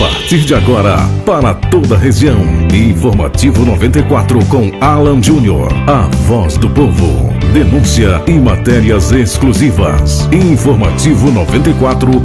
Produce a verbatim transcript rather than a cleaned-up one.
partir de agora, para toda a região, Informativo noventa e quatro com Alan Júnior, a voz do povo. Denúncia e matérias exclusivas. Informativo noventa e quatro